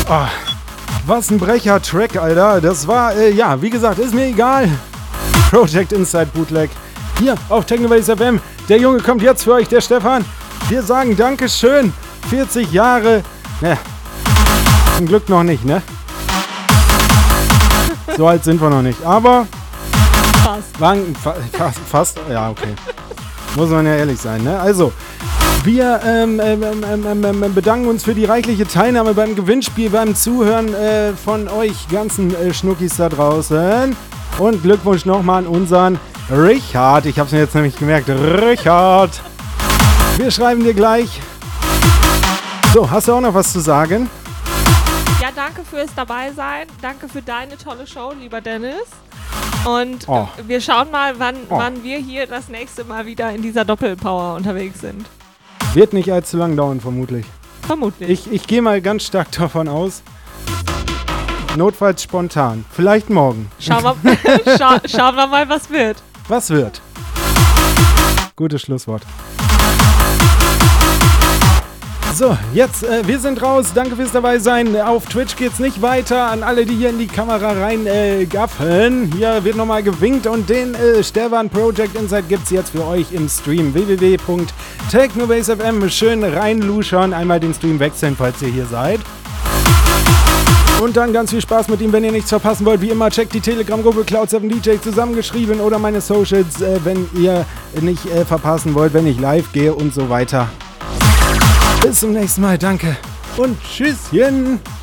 Oh, was ein Brecher-Track, Alter. Das war, ja, wie gesagt, ist mir egal. Project Inside Bootleg. Hier auf Technobase FM. Der Junge kommt jetzt für euch, der Stefan. Wir sagen Dankeschön. 40 Jahre. Ne, zum Glück noch nicht, ne? So alt sind wir noch nicht. Aber... Fast. Ja, okay. Muss man ja ehrlich sein, ne? Also... Wir bedanken uns für die reichliche Teilnahme beim Gewinnspiel, beim Zuhören von euch ganzen Schnuckis da draußen. Und Glückwunsch nochmal an unseren Richard. Ich habe es mir jetzt nämlich gemerkt. Richard. Wir schreiben dir gleich. So, hast du auch noch was zu sagen? Ja, danke fürs Dabeisein. Danke für deine tolle Show, lieber Dennis. Und wir schauen mal, wann wir hier das nächste Mal wieder in dieser Doppelpower unterwegs sind. Wird nicht allzu lang dauern, vermutlich. Vermutlich. Ich gehe mal ganz stark davon aus. Notfalls spontan. Vielleicht morgen. Schauen wir mal, was wird. Was wird? Gutes Schlusswort. So, jetzt, wir sind raus. Danke fürs Dabeisein. Auf Twitch geht's nicht weiter. An alle, die hier in die Kamera rein gaffeln. Hier wird nochmal gewinkt und den Stefan Project Inside gibt's jetzt für euch im Stream. www.technobase.fm. Schön reinluschern. Einmal den Stream wechseln, falls ihr hier seid. Und dann ganz viel Spaß mit ihm, wenn ihr nichts verpassen wollt. Wie immer, checkt die Telegram-Gruppe Cloud7DJ zusammengeschrieben oder meine Socials, wenn ihr nicht verpassen wollt, wenn ich live gehe und so weiter. Bis zum nächsten Mal, danke und tschüsschen.